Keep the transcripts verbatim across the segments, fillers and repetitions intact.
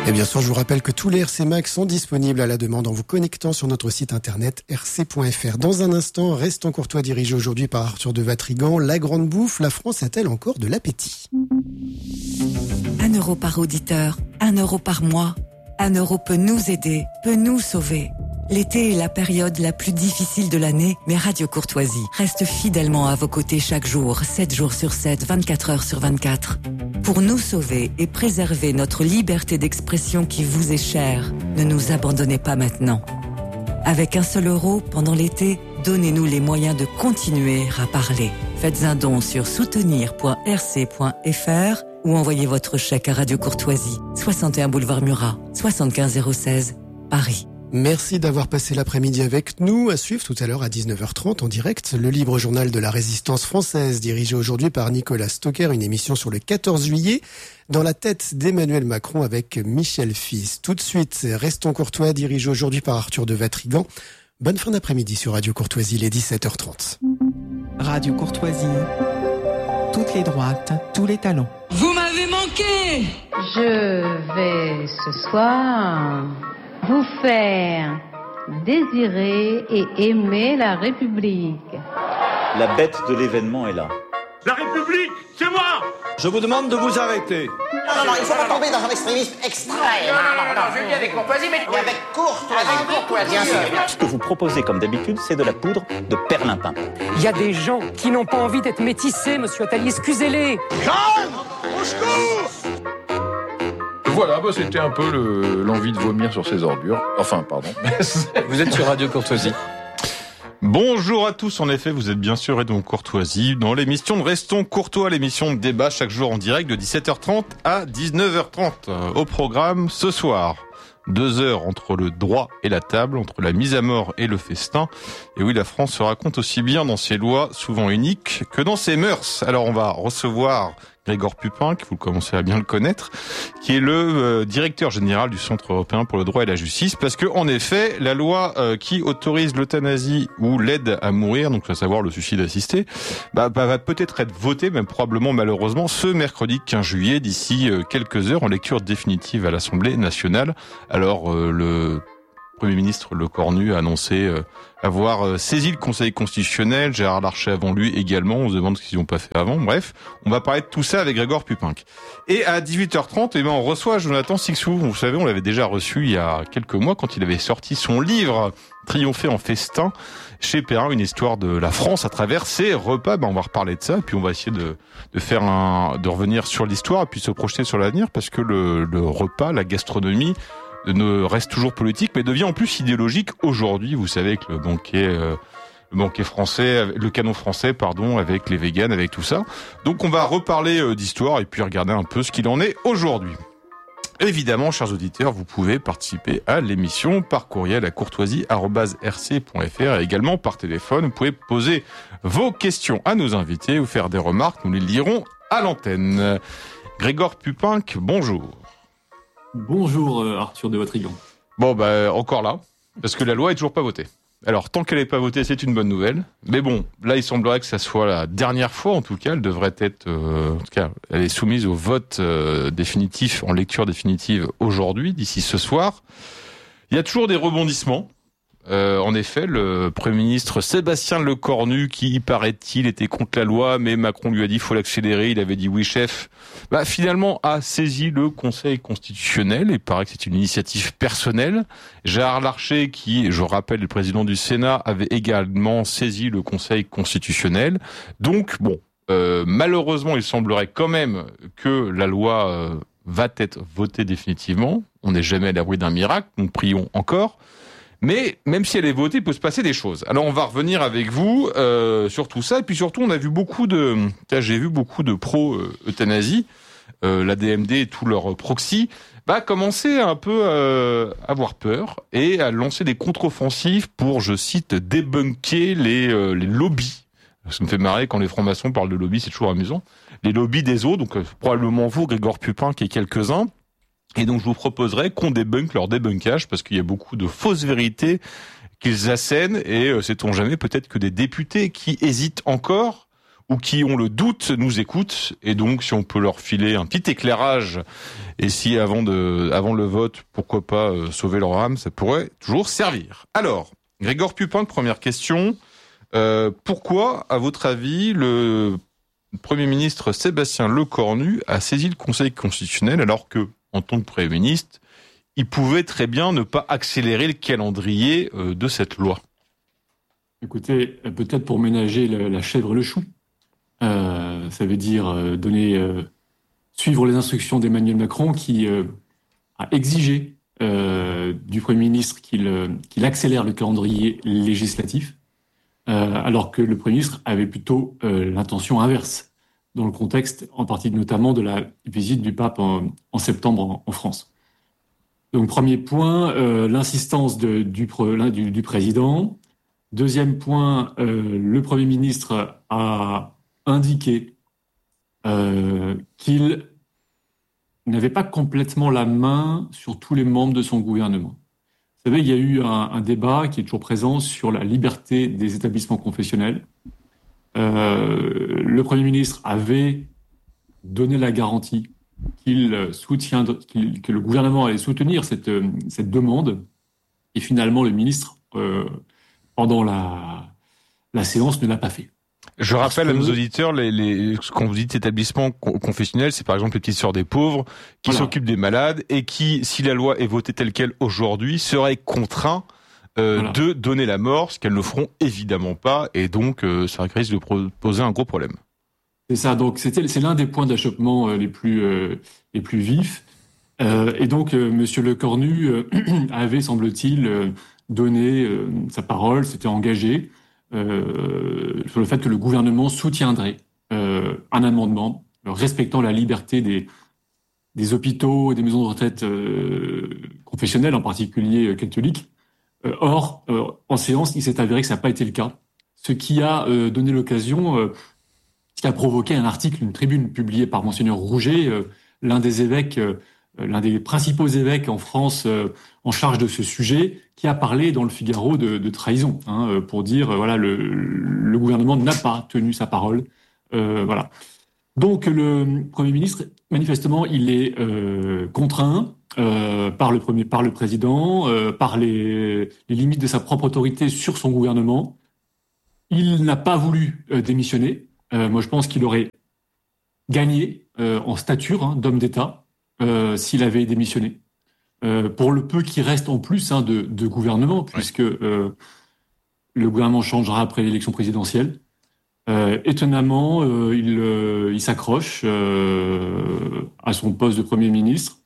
Et bien sûr, je vous rappelle que tous les R C Mag sont disponibles à la demande en vous connectant sur notre site internet r c point f r. Dans un instant, Restons courtois, dirigé aujourd'hui par Arthur de Vatrigan. La grande bouffe, la France a-t-elle encore de l'appétit ? Un euro par auditeur, un euro par mois. Un euro peut nous aider, peut nous sauver. L'été est la période la plus difficile de l'année, mais Radio Courtoisie reste fidèlement à vos côtés chaque jour, sept jours sur sept, vingt-quatre heures sur vingt-quatre. Pour nous sauver et préserver notre liberté d'expression qui vous est chère, ne nous abandonnez pas maintenant. Avec un seul euro, pendant l'été, donnez-nous les moyens de continuer à parler. Faites un don sur soutenir point r c point f r ou envoyez votre chèque à Radio Courtoisie, soixante et un boulevard Murat, soixante-quinze zéro seize, Paris. Merci d'avoir passé l'après-midi avec nous. À suivre tout à l'heure à dix-neuf heures trente en direct, le libre journal de la résistance française, dirigé aujourd'hui par Nicolas Stocker, une émission sur le quatorze juillet, dans la tête d'Emmanuel Macron avec Michel Fils. Tout de suite, Restons courtois, dirigé aujourd'hui par Arthur de Vatrigan. Bonne fin d'après-midi sur Radio Courtoisie, les dix-sept heures trente. Radio Courtoisie, toutes les droites, tous les talents. Vous m'avez manqué. Je vais ce soir vous faire désirer et aimer la République. La bête de l'événement est là. La République, c'est moi. Je vous demande de vous arrêter. Non, non, non, il ne faut pas tomber dans un extrémisme extrême. Non, non, non, non, je viens avec courtoisie, mais oui. avec courtoisie. Avec courtoisie, bien sûr. Ce que vous proposez, comme d'habitude, c'est de la poudre de perlimpin. Il y a des gens qui n'ont pas envie d'être métissés, monsieur Attali, excusez-les. Calme, au secours. Voilà, bah c'était un peu le, l'envie de vomir sur ces ordures. Enfin, pardon. Vous êtes sur Radio Courtoisie. Bonjour à tous, en effet, vous êtes bien sûr et donc Courtoisie dans l'émission de Restons courtois, l'émission de débat chaque jour en direct de dix-sept heures trente à dix-neuf heures trente. Au programme ce soir, deux heures entre le droit et la table, entre la mise à mort et le festin. Et oui, la France se raconte aussi bien dans ses lois, souvent uniques, que dans ses mœurs. Alors on va recevoir Grégoire Pupin, que vous commencez à bien le connaître, qui est le euh, directeur général du Centre européen pour le droit et la justice, parce que en effet, la loi euh, qui autorise l'euthanasie ou l'aide à mourir, donc à savoir le suicide assisté, bah, bah, va peut-être être votée, même probablement malheureusement, ce mercredi quinze juillet, d'ici euh, quelques heures, en lecture définitive à l'Assemblée nationale. Alors, euh, le Premier ministre Lecornu a annoncé euh, avoir euh, saisi le Conseil constitutionnel, Gérard Larcher avant lui également, on se demande ce qu'ils n'ont pas fait avant, bref, on va parler de tout ça avec Grégoire Pupin. Et à dix-huit heures trente, eh ben, on reçoit Jonathan Sixou, vous savez, on l'avait déjà reçu il y a quelques mois quand il avait sorti son livre « Triompher en festin » chez Perrin, une histoire de la France à travers ses repas. Ben, on va reparler de ça, et puis on va essayer de, de faire un, de revenir sur l'histoire et puis se projeter sur l'avenir, parce que le, le repas, la gastronomie, ne reste toujours politique, mais devient en plus idéologique aujourd'hui. Vous savez que le banquet, euh, le banquet français, le canon français, pardon, avec les véganes, avec tout ça. Donc on va reparler euh, d'histoire et puis regarder un peu ce qu'il en est aujourd'hui. Évidemment, chers auditeurs, vous pouvez participer à l'émission par courriel à courtoisie arobase r c point f r et également par téléphone. Vous pouvez poser vos questions à nos invités ou faire des remarques. Nous les lirons à l'antenne. Grégoire Pupin, bonjour. Bonjour Arthur de Vatrigan. Bon, bah encore là, parce que la loi est toujours pas votée. Alors, tant qu'elle n'est pas votée, c'est une bonne nouvelle. Mais bon, là, il semblerait que ça soit la dernière fois, en tout cas. Elle devrait être, euh, en tout cas, elle est soumise au vote euh, définitif, en lecture définitive aujourd'hui, d'ici ce soir. Il y a toujours des rebondissements. Euh, en effet, le Premier ministre Sébastien Lecornu, qui, paraît-il, était contre la loi, mais Macron lui a dit qu'il faut l'accélérer, il avait dit oui chef, bah, finalement a saisi le Conseil constitutionnel, il paraît que c'est une initiative personnelle. Gérard Larcher, qui, je rappelle, le président du Sénat, avait également saisi le Conseil constitutionnel. Donc, bon, euh, malheureusement, il semblerait quand même que la loi euh, va être votée définitivement. On n'est jamais à l'abri d'un miracle, nous prions encore. Mais même si elle est votée, il peut se passer des choses. Alors on va revenir avec vous euh, sur tout ça. Et puis surtout, on a vu beaucoup de, j'ai vu beaucoup de pro-euthanasie, euh, l'A D M D et tous leurs proxys, bah, commencer à un peu euh, avoir peur et à lancer des contre-offensives pour, je cite, débunker les, euh, les lobbies. Ça me fait marrer quand les francs-maçons parlent de lobbies, c'est toujours amusant. Les lobbies des autres, donc euh, probablement vous, Grégoire Pupin, qui est quelques-uns. Et donc, je vous proposerai qu'on débunk leur débunkage, parce qu'il y a beaucoup de fausses vérités qu'ils assènent, et euh, sait-on jamais, peut-être que des députés qui hésitent encore, ou qui ont le doute nous écoutent. Et donc, si on peut leur filer un petit éclairage, et si avant de, avant le vote, pourquoi pas euh, sauver leur âme, ça pourrait toujours servir. Alors, Grégoire Pupin, première question. Euh, pourquoi, à votre avis, le Premier ministre Sébastien Lecornu a saisi le Conseil constitutionnel alors que, en tant que Premier ministre, il pouvait très bien ne pas accélérer le calendrier euh, de cette loi? Écoutez, peut-être pour ménager la, la chèvre et le chou. Euh, ça veut dire euh, donner, euh, suivre les instructions d'Emmanuel Macron qui euh, a exigé euh, du Premier ministre qu'il, euh, qu'il accélère le calendrier législatif, euh, alors que le Premier ministre avait plutôt euh, l'intention inverse, dans le contexte en partie notamment de la visite du pape en, en septembre en, en France. Donc premier point, euh, l'insistance de, du, du, du président. Deuxième point, euh, le Premier ministre a indiqué euh, qu'il n'avait pas complètement la main sur tous les membres de son gouvernement. Vous savez, il y a eu un, un débat qui est toujours présent sur la liberté des établissements confessionnels. Euh, le Premier ministre avait donné la garantie qu'il soutient, qu'il, que le gouvernement allait soutenir cette, cette demande. Et finalement, le ministre, euh, pendant la, la séance, ne l'a pas fait. Je rappelle à nos auditeurs, les, les, ce qu'on vous dit établissement confessionnel, c'est par exemple les petites sœurs des pauvres qui voilà. s'occupent des malades et qui, si la loi est votée telle qu'elle aujourd'hui, seraient contraints euh, voilà. de donner la mort, ce qu'elles ne feront évidemment pas, et donc euh, ça risque de poser un gros problème. C'est ça, donc c'était, c'est l'un des points d'achoppement euh, les plus euh, les plus vifs. Euh, et donc, euh, Monsieur Lecornu euh, avait, semble-t-il, euh, donné euh, sa parole, s'était engagé euh, sur le fait que le gouvernement soutiendrait euh, un amendement euh, respectant la liberté des des hôpitaux et des maisons de retraite euh, confessionnelles, en particulier euh, catholiques. Euh, or, euh, en séance, il s'est avéré que ça n'a pas été le cas, ce qui a euh, donné l'occasion, euh, ce qui a provoqué un article, une tribune publiée par Monseigneur Rouget, euh, l'un des évêques, euh, l'un des principaux évêques en France euh, en charge de ce sujet, qui a parlé dans le Figaro de, de trahison, hein, pour dire euh, voilà le, le gouvernement n'a pas tenu sa parole, euh, voilà. Donc le Premier ministre, manifestement, il est euh, contraint euh, par le premier, par le président, euh, par les, les limites de sa propre autorité sur son gouvernement. Il n'a pas voulu euh, démissionner. Euh, moi, je pense qu'il aurait gagné euh, en stature hein, d'homme d'État euh, s'il avait démissionné. Euh, pour le peu qui reste en plus hein, de, de gouvernement, puisque euh, le gouvernement changera après l'élection présidentielle. Euh, étonnamment, euh, il, euh, il s'accroche euh, à son poste de Premier ministre,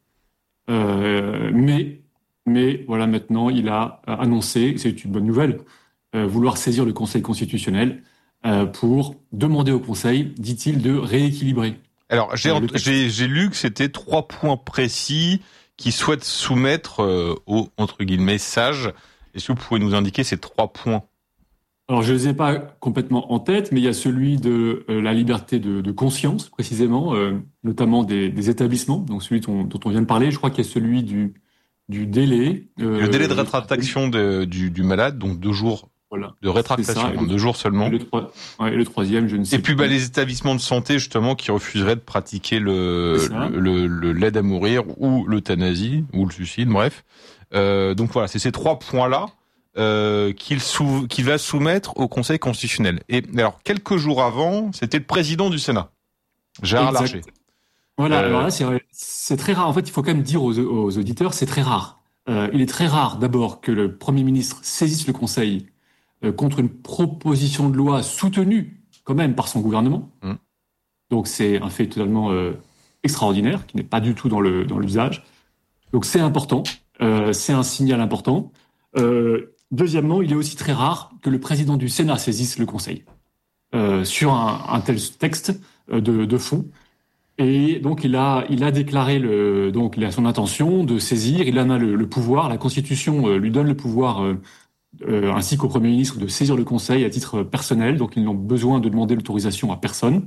euh, mais, mais voilà, maintenant, il a annoncé, c'est une bonne nouvelle, euh, vouloir saisir le Conseil constitutionnel euh, pour demander au Conseil, dit-il, de rééquilibrer. Alors, j'ai, euh, j'ai, j'ai lu que c'était trois points précis qu'il souhaite soumettre euh, aux, entre guillemets, sages. Est-ce que vous pouvez nous indiquer ces trois points ? Alors, je ne les ai pas complètement en tête, mais il y a celui de euh, la liberté de, de conscience, précisément, euh, notamment des, des établissements, donc celui dont, dont on vient de parler. Je crois qu'il y a celui du, du délai. Euh, le délai de rétractation de, du, du malade, donc deux jours voilà. de rétractation, ça, deux jours seulement. Et le, trois, ouais, et le troisième, je ne sais pas. Et puis bah, les établissements de santé, justement, qui refuseraient de pratiquer le, le, le, le l'aide à mourir ou l'euthanasie, ou le suicide, bref. Euh, donc voilà, c'est ces trois points-là. Euh, qu'il, sou- qu'il va soumettre au Conseil constitutionnel. Et alors, quelques jours avant, c'était le président du Sénat, Gérard exact. Larcher. Voilà, euh... alors là, c'est, c'est très rare. En fait, il faut quand même dire aux, aux auditeurs, c'est très rare. Euh, il est très rare, d'abord, que le Premier ministre saisisse le Conseil euh, contre une proposition de loi soutenue, quand même, par son gouvernement. Hum. Donc, c'est un fait totalement euh, extraordinaire, qui n'est pas du tout dans, le, dans l'usage. Donc, c'est important. Euh, c'est un signal important. Euh, Deuxièmement, il est aussi très rare que le président du Sénat saisisse le Conseil euh, sur un, un tel texte euh, de, de fond. Et donc, il a, il a déclaré le, donc, il a son intention de saisir. Il en a le, le pouvoir. La Constitution euh, lui donne le pouvoir, euh, euh, ainsi qu'au Premier ministre, de saisir le Conseil à titre personnel. Donc, ils n'ont besoin de demander l'autorisation à personne.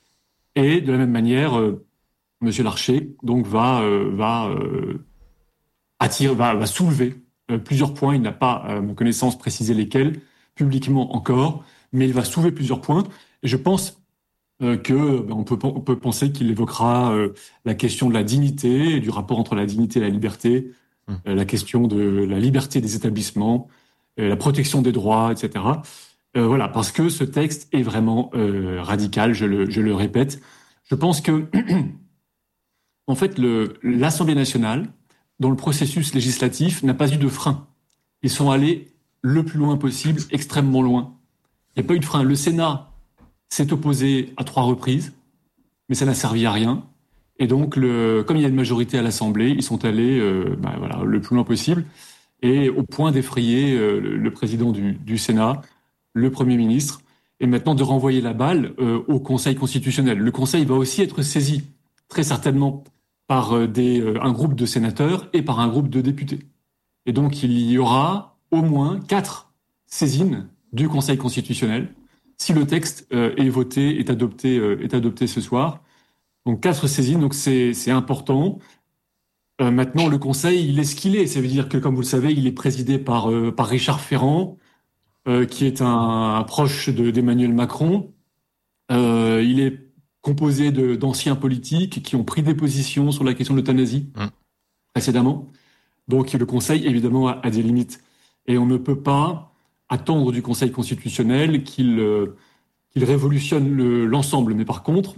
Et de la même manière, euh, Monsieur Larcher donc va, euh, va euh, attirer, va, va soulever. Euh, plusieurs points, il n'a pas, à ma connaissance, précisé lesquels, publiquement encore, mais il va soulever plusieurs points. Et je pense euh, que ben, on peut on peut penser qu'il évoquera euh, la question de la dignité, du rapport entre la dignité et la liberté, mmh. euh, la question de la liberté des établissements, euh, la protection des droits, et cetera. Euh, voilà, parce que ce texte est vraiment euh, radical, je le je le répète. Je pense que en fait le l'Assemblée nationale, dans le processus législatif, n'a pas eu de frein. Ils sont allés le plus loin possible, extrêmement loin. Il n'y a pas eu de frein. Le Sénat s'est opposé à trois reprises, mais ça n'a servi à rien. Et donc, le, comme il y a une majorité à l'Assemblée, ils sont allés euh, bah, voilà, le plus loin possible, et au point d'effrayer euh, le, le président du, du Sénat, le Premier ministre, et maintenant de renvoyer la balle euh, au Conseil constitutionnel. Le Conseil va aussi être saisi, très certainement, par euh, des, euh, un groupe de sénateurs et par un groupe de députés. Et donc, il y aura au moins quatre saisines du Conseil constitutionnel si le texte euh, est voté, est adopté, euh, est adopté ce soir. Donc quatre saisines, donc c'est, c'est important. Euh, maintenant, le Conseil, il est ce qu'il est. Ça veut dire que, comme vous le savez, il est présidé par, euh, par Richard Ferrand, euh, qui est un, un proche de, d'Emmanuel Macron. Euh, il est composé de, d'anciens politiques qui ont pris des positions sur la question de l'euthanasie mmh. précédemment. Donc le Conseil, évidemment, a, a des limites. Et on ne peut pas attendre du Conseil constitutionnel qu'il, euh, qu'il révolutionne le, l'ensemble. Mais par contre,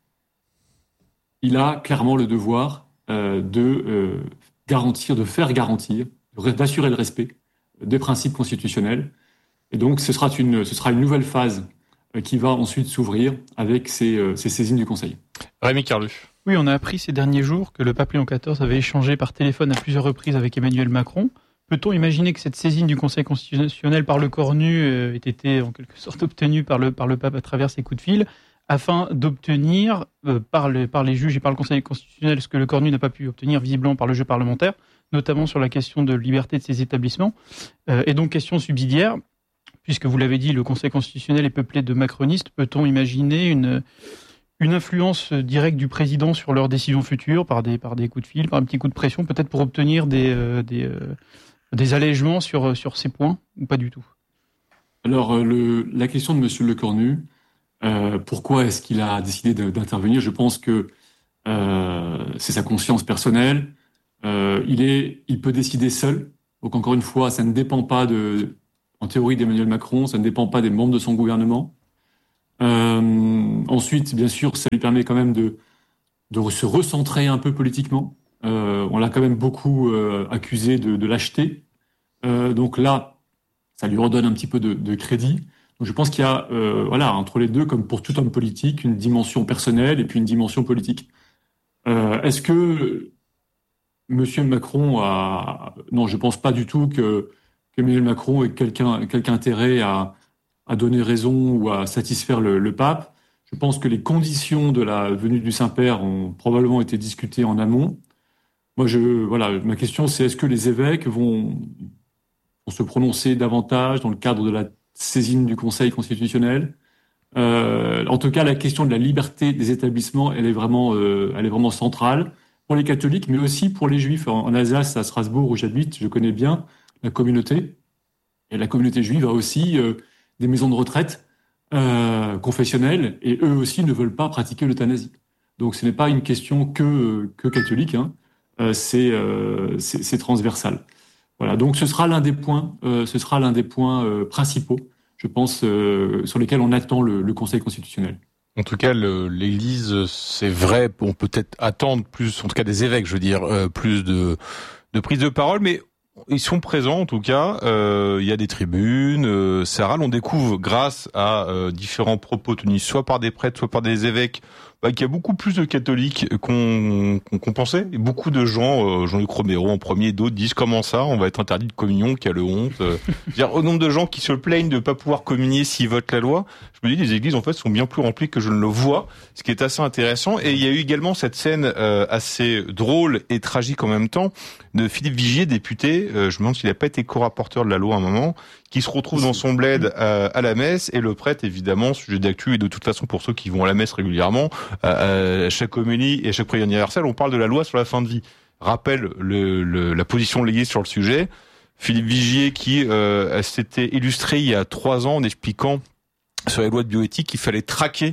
il a clairement le devoir euh, de euh, garantir, de faire garantir, d'assurer le respect des principes constitutionnels. Et donc, ce sera une, ce sera une nouvelle phase euh, qui va ensuite s'ouvrir avec ces, euh, ces saisines du Conseil. Rémi Carlu. Oui, on a appris ces derniers jours que le pape Léon quatorze avait échangé par téléphone à plusieurs reprises avec Emmanuel Macron. Peut-on imaginer que cette saisine du Conseil constitutionnel par le Cornu euh, ait été en quelque sorte obtenue par le, par le pape à travers ses coups de fil, afin d'obtenir euh, par, le, par les juges et par le Conseil constitutionnel ce que le Cornu n'a pas pu obtenir visiblement par le jeu parlementaire, notamment sur la question de liberté de ces établissements. Euh, et donc, question subsidiaire, puisque vous l'avez dit, le Conseil constitutionnel est peuplé de macronistes, peut-on imaginer une, une influence directe du président sur leurs décisions futures par des, par des coups de fil, par un petit coup de pression, peut-être pour obtenir des, euh, des, euh, des allègements sur, sur ces points, ou pas du tout? Alors, le, la question de M. Le Cornu, Euh, pourquoi est-ce qu'il a décidé de, d'intervenir? Je pense que euh, c'est sa conscience personnelle. Euh, il est, il peut décider seul. Donc encore une fois, ça ne dépend pas de, en théorie, d'Emmanuel Macron. Ça ne dépend pas des membres de son gouvernement. Euh, ensuite, bien sûr, ça lui permet quand même de, de se recentrer un peu politiquement. Euh, on l'a quand même beaucoup euh, accusé de, de lâcheté. Euh, donc là, ça lui redonne un petit peu de, de crédit. Donc je pense qu'il y a, euh, voilà, entre les deux, comme pour tout homme politique, une dimension personnelle et puis une dimension politique. Euh, est-ce que Monsieur Macron a... Non, je pense pas du tout que qu'Emmanuel Macron ait quelqu'un, quelque intérêt à, à donner raison ou à satisfaire le, le pape. Je pense que les conditions de la venue du Saint-Père ont probablement été discutées en amont. Moi, je, voilà, ma question, c'est est-ce que les évêques vont, vont se prononcer davantage dans le cadre de la saisine du Conseil constitutionnel. Euh, en tout cas, la question de la liberté des établissements, elle est vraiment, euh, elle est vraiment centrale pour les catholiques, mais aussi pour les juifs. En, en Alsace, à Strasbourg, où j'habite, je connais bien la communauté. Et la communauté juive a aussi euh, des maisons de retraite euh, confessionnelles, et eux aussi ne veulent pas pratiquer l'euthanasie. Donc, ce n'est pas une question que que catholique, hein. Euh, c'est, euh, c'est c'est transversal. Voilà, donc ce sera l'un des points, euh, ce sera l'un des points euh, principaux, je pense, euh, sur lesquels on attend le, le Conseil constitutionnel. En tout cas, le, l'Église, c'est vrai, on peut peut-être attendre plus, en tout cas des évêques, je veux dire, euh, plus de, de prise de parole, mais ils sont présents en tout cas. Euh, il y a des tribunes, euh, ça râle. On découvre grâce à euh, différents propos tenus soit par des prêtres, soit par des évêques, bah, qu'il y a beaucoup plus de catholiques qu'on, qu'on, qu'on pensait. Et beaucoup de gens, euh, Jean-Luc Romero en premier, d'autres disent comment ça, on va être interdit de communion, quelle honte. Euh, dire au nombre de gens qui se plaignent de pas pouvoir communier s'ils votent la loi, je me dis les églises en fait sont bien plus remplies que je ne le vois, ce qui est assez intéressant. Et il y a eu également cette scène euh, assez drôle et tragique en même temps de Philippe Vigier, député. Euh, je me demande s'il n'a pas été co-rapporteur de la loi à un moment, qui se retrouve dans son bled euh, à la messe, et le prêtre, évidemment, sujet d'actu, et de toute façon, pour ceux qui vont à la messe régulièrement, euh, à chaque homélie et à chaque prière universelle, on parle de la loi sur la fin de vie. Rappelle le, le, la position de l'Église sur le sujet. Philippe Vigier, qui euh, s'était illustré il y a trois ans en expliquant sur les lois de bioéthique qu'il fallait traquer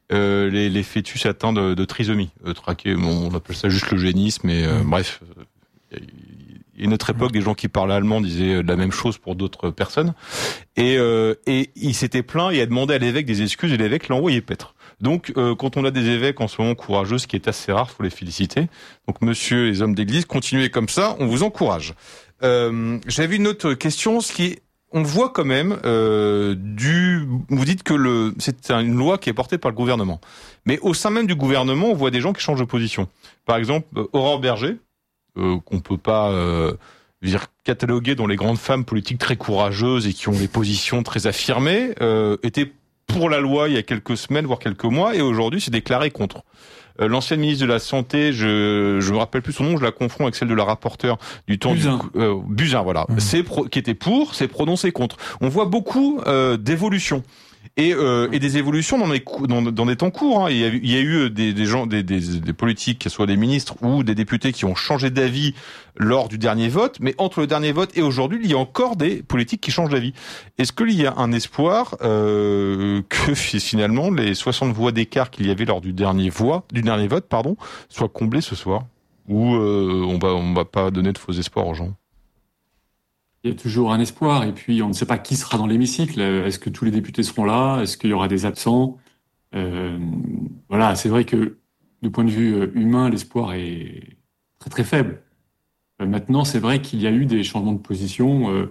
euh, les, les fœtus atteints de, de trisomie euh, traqués. Bon, on appelle ça juste l'eugénisme, mais euh, mmh. bref. Euh, il y a une autre époque, des gens qui parlaient allemand disaient la même chose pour d'autres personnes. Et, euh, et il s'était plaint et a demandé à l'évêque des excuses, et l'évêque l'a envoyé paître. Donc, euh, quand on a des évêques en ce moment courageux, ce qui est assez rare, faut les féliciter. Donc, monsieur les hommes d'église, continuez comme ça, on vous encourage. Euh, j'avais une autre question, ce qui est, on voit quand même euh, du. Vous dites que le, c'est une loi qui est portée par le gouvernement, mais au sein même du gouvernement, on voit des gens qui changent de position. Par exemple, Aurore Berger. Euh, qu'on peut pas euh, dire cataloguer dans les grandes femmes politiques très courageuses et qui ont des positions très affirmées, euh, était pour la loi il y a quelques semaines, voire quelques mois, et aujourd'hui s'est déclarée contre. Euh, l'ancienne ministre de la Santé, je je me rappelle plus son nom, je la confonds avec celle de la rapporteure du temps Buzyn. du euh, Buzyn, voilà, mmh. c'est pro, qui était pour, s'est prononcé contre. On voit beaucoup euh, d'évolutions. Et, euh, et des évolutions dans des, dans, dans des temps courts. Hein. Il, y a, il y a eu des, des gens, des, des, des politiques, que ce soit des ministres ou des députés, qui ont changé d'avis lors du dernier vote. Mais entre le dernier vote et aujourd'hui, il y a encore des politiques qui changent d'avis. Est-ce qu'il y a un espoir euh, que finalement les soixante voix d'écart qu'il y avait lors du dernier voix, du dernier vote, pardon, soient comblés ce soir, ou euh, on va, on va pas donner de faux espoirs aux gens? Il y a toujours un espoir, et puis on ne sait pas qui sera dans l'hémicycle. Est-ce que tous les députés seront là? Est-ce qu'il y aura des absents? euh, Voilà, c'est vrai que du point de vue humain, l'espoir est très très faible. Euh, maintenant, c'est vrai qu'il y a eu des changements de position. Euh,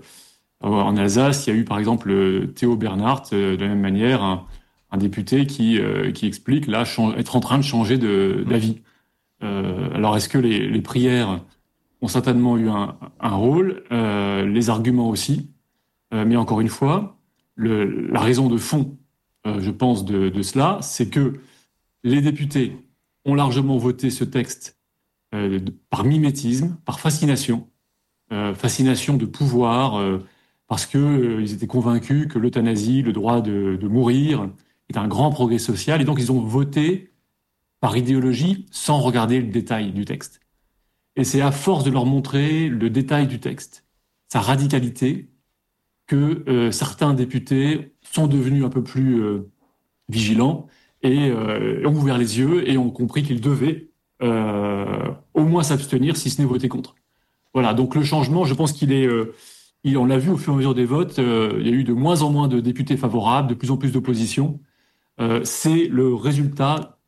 en Alsace, il y a eu par exemple Théo Bernhardt, euh, de la même manière, un, un député qui euh, qui explique là être en train de changer de, d'avis. Euh, alors, est-ce que les, les prières ont certainement eu un, un rôle, euh, les arguments aussi, euh, mais encore une fois, le, la raison de fond, euh, je pense, de, de cela, c'est que les députés ont largement voté ce texte euh, de, par mimétisme, par fascination, euh, fascination de pouvoir, euh, parce que euh, ils étaient convaincus que l'euthanasie, le droit de, de mourir, est un grand progrès social, et donc ils ont voté par idéologie sans regarder le détail du texte. Et c'est à force de leur montrer le détail du texte, sa radicalité, que euh, certains députés sont devenus un peu plus euh, vigilants et euh, ont ouvert les yeux et ont compris qu'ils devaient euh, au moins s'abstenir, si ce n'est voter contre. Voilà, donc le changement, je pense qu'il est... Euh, il, on l'a vu au fur et à mesure des votes, euh, il y a eu de moins en moins de députés favorables, de plus en plus d'opposition. Euh, c'est le résultat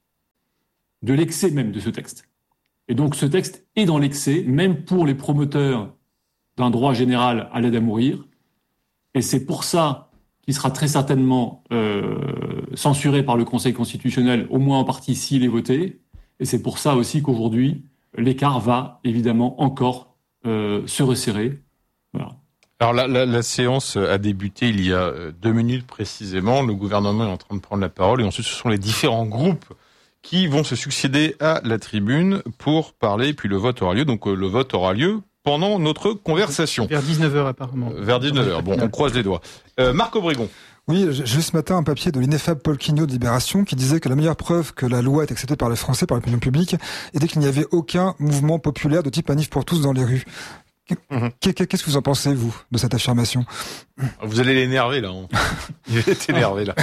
de l'excès même de ce texte. Et donc ce texte est dans l'excès, même pour les promoteurs d'un droit général à l'aide à mourir. Et c'est pour ça qu'il sera très certainement euh, censuré par le Conseil constitutionnel, au moins en partie s'il est voté. Et c'est pour ça aussi qu'aujourd'hui, l'écart va évidemment encore euh, se resserrer. Voilà. Alors la, la, la séance a débuté il y a deux minutes précisément. Le gouvernement est en train de prendre la parole et ensuite ce sont les différents groupes qui vont se succéder à la tribune pour parler, puis le vote aura lieu. Donc euh, le vote aura lieu pendant notre conversation. Vers dix-neuf heures apparemment. Euh, vers dix-neuf heures, bon, on croise les doigts. Euh, Marc Obregon. Oui, j'ai lu ce matin un papier de l'ineffable Paul Quignot de Libération qui disait que la meilleure preuve que la loi est acceptée par les Français, par l'opinion publique, était qu'il n'y avait aucun mouvement populaire de type manif pour tous dans les rues. Mmh. Qu'est-ce que vous en pensez, vous, de cette affirmation? Vous allez l'énerver, là. Hein. Il est énervé, là.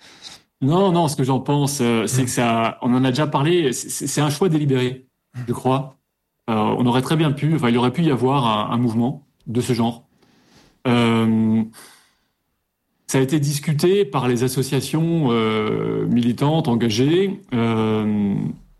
Non, non, ce que j'en pense, euh, c'est que ça, on en a déjà parlé, c'est, c'est un choix délibéré, je crois. Euh, on aurait très bien pu, enfin, il aurait pu y avoir un, un mouvement de ce genre. Euh, ça a été discuté par les associations euh, militantes engagées, euh,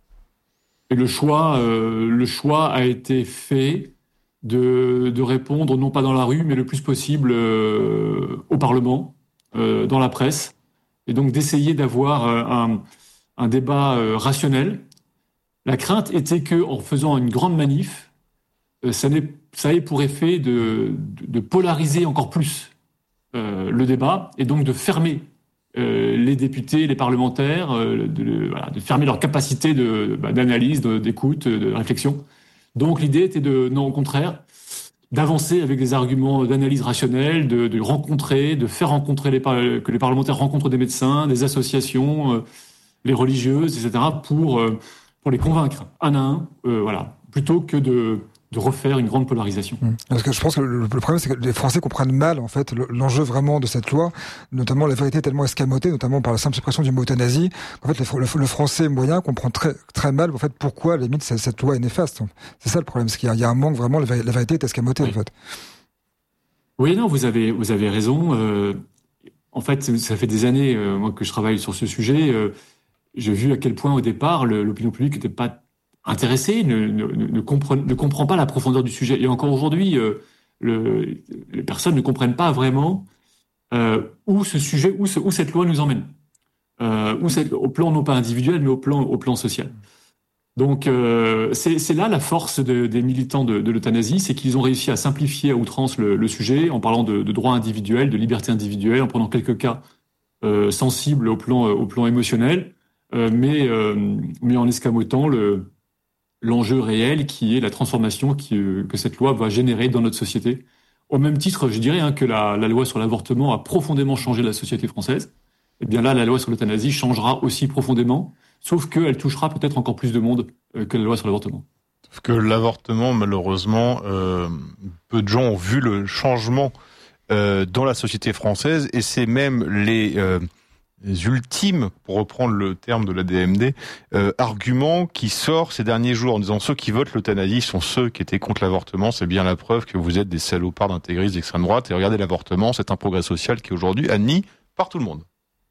et le choix, euh, le choix a été fait de, de répondre non pas dans la rue, mais le plus possible euh, au Parlement, euh, dans la presse. Et donc d'essayer d'avoir un, un débat rationnel. La crainte était qu'en faisant une grande manif, ça, n'ait, ça ait pour effet de, de, de polariser encore plus euh, le débat et donc de fermer euh, les députés, les parlementaires, euh, de, de, voilà, de fermer leur capacité de, bah, d'analyse, de, d'écoute, de réflexion. Donc l'idée était de, non, au contraire, d'avancer avec des arguments d'analyse rationnelle, de, de rencontrer, de faire rencontrer les que les parlementaires rencontrent des médecins, des associations, euh, les religieuses, et cetera, pour euh, pour les convaincre un à un, euh, voilà, plutôt que de de refaire une grande polarisation. Parce que je pense que le, le problème, c'est que les Français comprennent mal, en fait, le, l'enjeu vraiment de cette loi, notamment la vérité est tellement escamotée, notamment par la simple suppression du mot euthanasie. En fait, le, le, le Français moyen comprend très, très mal, en fait, pourquoi, à la limite, cette, cette loi est néfaste. C'est ça le problème, c'est qu'il y a, il y a un manque vraiment, la, la vérité est escamotée, oui. en fait. Oui, non, vous avez, vous avez raison. Euh, en fait, ça fait des années, euh, moi, que je travaille sur ce sujet. Euh, j'ai vu à quel point, au départ, le, l'opinion publique n'était pas intéressé, ne, ne, ne, comprend, ne comprend pas la profondeur du sujet. Et encore aujourd'hui, euh, le, les personnes ne comprennent pas vraiment euh, où ce sujet, où, ce, où cette loi nous emmène. Euh, où cette, au plan non pas individuel, mais au plan, au plan social. Donc, euh, c'est, c'est là la force de, des militants de, de l'euthanasie, c'est qu'ils ont réussi à simplifier à outrance le, le sujet en parlant de, de droits individuels, de liberté individuelle, en prenant quelques cas euh, sensibles au plan, au plan émotionnel, euh, mais, euh, mais en escamotant le l'enjeu réel qui est la transformation qui, euh, que cette loi va générer dans notre société. Au même titre, je dirais hein, que la, la loi sur l'avortement a profondément changé la société française. Et bien là, la loi sur l'euthanasie changera aussi profondément, sauf qu'elle touchera peut-être encore plus de monde euh, que la loi sur l'avortement. Sauf que l'avortement, malheureusement, euh, peu de gens ont vu le changement euh, dans la société française, et c'est même les... Euh, les ultimes, pour reprendre le terme de la D M D, euh, argument qui sort ces derniers jours en disant ceux qui votent l'euthanasie sont ceux qui étaient contre l'avortement, c'est bien la preuve que vous êtes des salopards d'intégristes d'extrême droite, et regardez l'avortement, c'est un progrès social qui est aujourd'hui admis par tout le monde.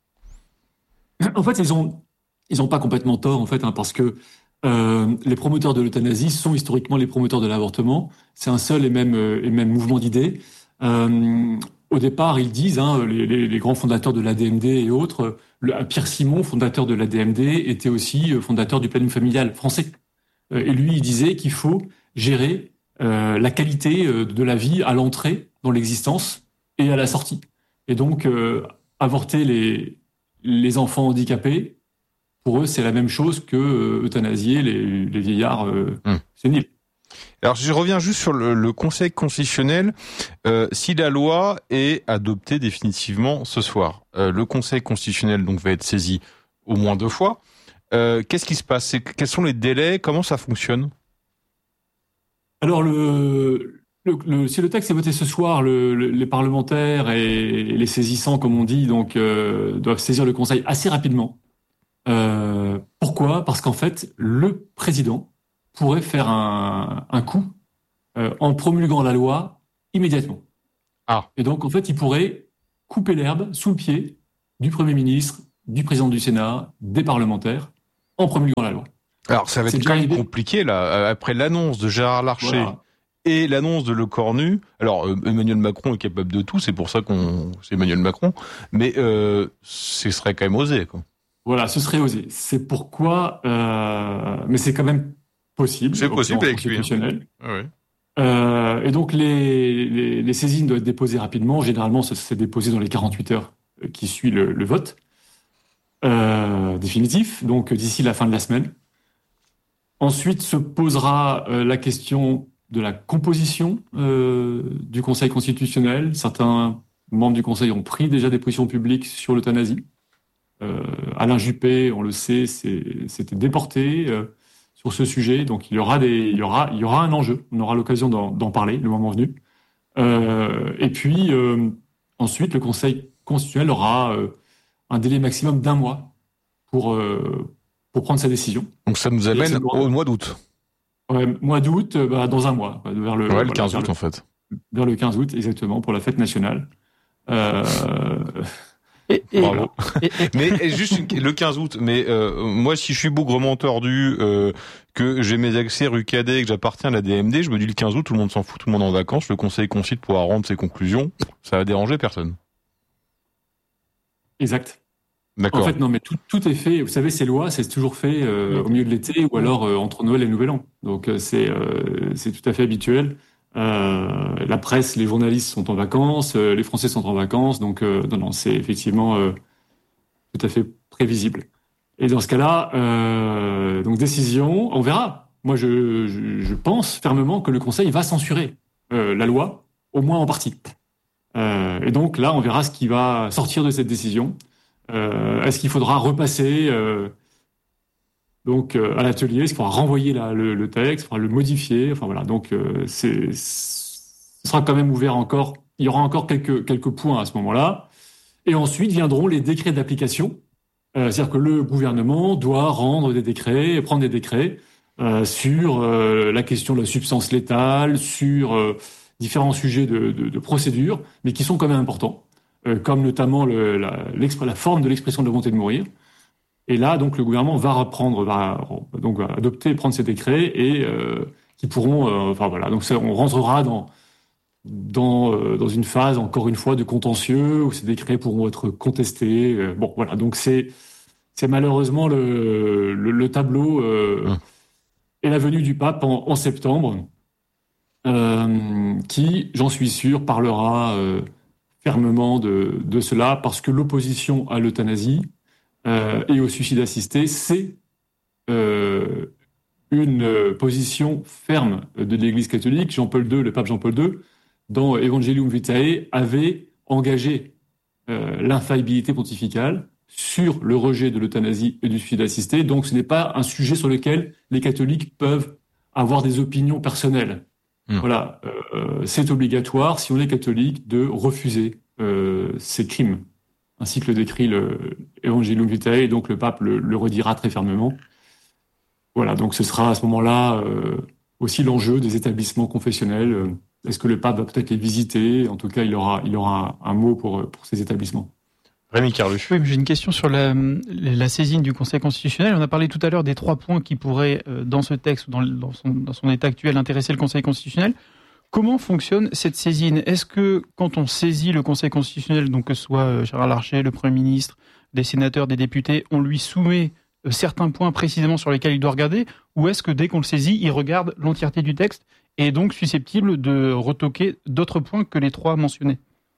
En fait, ils ont ils ont pas complètement tort, en fait, hein, parce que euh, les promoteurs de l'euthanasie sont historiquement les promoteurs de l'avortement. C'est un seul et même, euh, et même mouvement d'idées. Euh, Au départ, ils disent, hein, les, les, les grands fondateurs de l'A D M D et autres, le, Pierre Simon, fondateur de l'A D M D, était aussi fondateur du planning familial français. Euh, et lui, il disait qu'il faut gérer euh, la qualité de la vie à l'entrée dans l'existence et à la sortie. Et donc, euh, avorter les, les enfants handicapés, pour eux, c'est la même chose que euh, euthanasier les, les vieillards euh, mmh. séniles. Alors, je reviens juste sur le, le Conseil constitutionnel. Euh, si la loi est adoptée définitivement ce soir, euh, le Conseil constitutionnel donc va être saisi au moins deux fois. Euh, qu'est-ce qui se passe? C'est, quels sont les délais? Comment ça fonctionne? Alors, le, le, le, si le texte est voté ce soir, le, le, les parlementaires et les saisissants, comme on dit, donc euh, doivent saisir le Conseil assez rapidement. Euh, pourquoi? Parce qu'en fait, le président pourrait faire un, un coup euh, en promulguant la loi immédiatement. Ah. Et donc, en fait, il pourrait couper l'herbe sous le pied du Premier ministre, du président du Sénat, des parlementaires, en promulguant la loi. Alors, ça va être quand même compliqué, là. Après l'annonce de Gérard Larcher voilà. et l'annonce de Le Cornu, alors euh, Emmanuel Macron est capable de tout, c'est pour ça qu'on... c'est Emmanuel Macron, mais euh, ce serait quand même osé, quoi. Voilà, ce serait osé. C'est pourquoi... Euh... Mais c'est quand même possible. C'est possible avec lui. Hein. Ah oui. Euh, et donc les, les, les saisines doivent être déposées rapidement. Généralement, ça s'est déposé dans les quarante-huit heures qui suit le, le vote euh, définitif, donc d'ici la fin de la semaine. Ensuite se posera euh, la question de la composition euh, du Conseil constitutionnel. Certains membres du Conseil ont pris déjà des positions publiques sur l'euthanasie. Euh, Alain Juppé, on le sait, c'est, c'était déporté euh, sur ce sujet, donc il y aura des, il y aura, il y aura un enjeu. On aura l'occasion d'en, d'en parler le moment venu. Euh, et puis euh, ensuite, le Conseil constitutionnel aura euh, un délai maximum d'un mois pour euh, pour prendre sa décision. Donc ça nous amène au mois d'août. Ouais, mois d'août, bah, dans un mois, vers le, ouais, voilà, le quinze août le, en fait. Vers le quinze août, exactement, pour la fête nationale. Euh... Et, et, Bravo. Et, et, mais juste une, le quinze août. Mais euh, moi, si je suis bougrement tordu, euh, que j'ai mes accès rue Cadet, que j'appartiens à la D M D, je me dis le quinze août, tout le monde s'en fout, tout le monde est en vacances. Le Conseil concite pourra rendre ses conclusions. Ça va déranger personne. Exact. D'accord. En fait, non, mais tout, tout est fait. Vous savez, ces lois, c'est toujours fait euh, au milieu de l'été ou alors euh, entre Noël et Nouvel An. Donc euh, c'est euh, c'est tout à fait habituel. Euh, la presse, les journalistes sont en vacances, euh, les Français sont en vacances, donc euh, non, non, c'est effectivement euh, tout à fait prévisible. Et dans ce cas-là, euh, donc décision, on verra. Moi, je, je, je pense fermement que le Conseil va censurer euh, la loi, au moins en partie. Euh, et donc là, on verra ce qui va sortir de cette décision. Euh, est-ce qu'il faudra repasser euh, donc euh, à l'atelier, il faudra renvoyer la, le, le texte, il faudra le modifier. Enfin voilà, donc euh, c'est, ce sera quand même ouvert encore. Il y aura encore quelques quelques points à ce moment-là. Et ensuite viendront les décrets d'application. Euh, c'est-à-dire que le gouvernement doit rendre des décrets, prendre des décrets euh, sur euh, la question de la substance létale, sur euh, différents sujets de, de, de procédure, mais qui sont quand même importants, euh, comme notamment le, la, la forme de l'expression de la volonté de mourir. Et là, donc, le gouvernement va reprendre, va donc va adopter, prendre ces décrets et euh, qui pourront, euh, enfin voilà, donc ça, on rentrera dans dans euh, dans une phase encore une fois de contentieux où ces décrets pourront être contestés. Euh, bon, voilà, donc c'est c'est malheureusement le le, le tableau euh, mmh. et la venue du pape en, en septembre, euh, qui, j'en suis sûr, parlera euh, fermement de de cela parce que l'opposition à l'euthanasie Euh, et au suicide assisté, c'est euh, une euh, position ferme de l'Église catholique. Jean-Paul deux, le pape Jean-Paul deux, dans Evangelium Vitae, avait engagé euh, l'infaillibilité pontificale sur le rejet de l'euthanasie et du suicide assisté. Donc ce n'est pas un sujet sur lequel les catholiques peuvent avoir des opinions personnelles. Mmh. Voilà, euh, c'est obligatoire, si on est catholique, de refuser euh, ces crimes, ainsi que le décrit le Evangelium Vitae, et donc le pape le, le redira très fermement. Voilà, donc ce sera à ce moment-là euh, aussi l'enjeu des établissements confessionnels. Est-ce que le pape va peut-être les visiter ? En tout cas, il aura, il aura un, un mot pour, pour ces établissements. Rémi Carluch. Oui, j'ai une question sur la, la saisine du Conseil constitutionnel. On a parlé tout à l'heure des trois points qui pourraient, dans ce texte ou dans, dans, son, dans son état actuel, intéresser le Conseil constitutionnel. Comment fonctionne cette saisine ? Est-ce que quand on saisit le Conseil constitutionnel, donc que ce soit Gérard Larcher, le Premier ministre, des sénateurs, des députés, on lui soumet certains points précisément sur lesquels il doit regarder, ou est-ce que dès qu'on le saisit, il regarde l'entièreté du texte et est donc susceptible de retoquer d'autres points que les trois mentionnés ?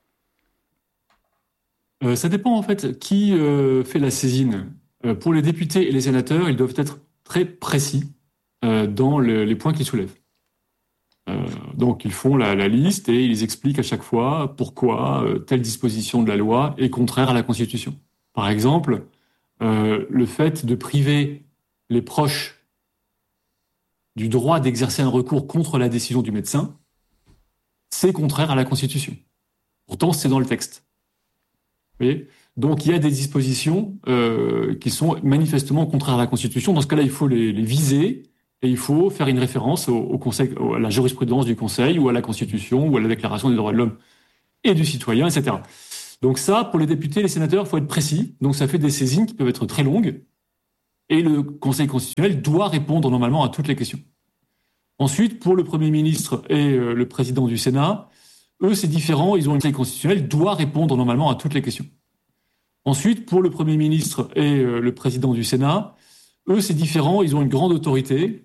euh, Ça dépend en fait qui euh, fait la saisine. Euh, pour les députés et les sénateurs, ils doivent être très précis euh, dans le, les points qu'ils soulèvent. Euh, donc ils font la, la liste et ils expliquent à chaque fois pourquoi euh, telle disposition de la loi est contraire à la Constitution. Par exemple, euh, le fait de priver les proches du droit d'exercer un recours contre la décision du médecin, c'est contraire à la Constitution. Pourtant, c'est dans le texte. Vous voyez ? Donc il y a des dispositions euh, qui sont manifestement contraires à la Constitution. Dans ce cas-là, il faut les, les viser. Et il faut faire une référence au, au conseil, à la jurisprudence du Conseil, ou à la Constitution, ou à la Déclaration des droits de l'homme et du citoyen, et cetera. Donc ça, pour les députés et les sénateurs, il faut être précis. Donc ça fait des saisines qui peuvent être très longues. Et le Conseil constitutionnel doit répondre normalement à toutes les questions. Ensuite, pour le Premier ministre et euh, le président du Sénat, eux, c'est différent. Ils ont un Conseil constitutionnel doit répondre normalement à toutes les questions. Ensuite, pour le Premier ministre et euh, le président du Sénat, eux, c'est différent. Ils ont une grande autorité.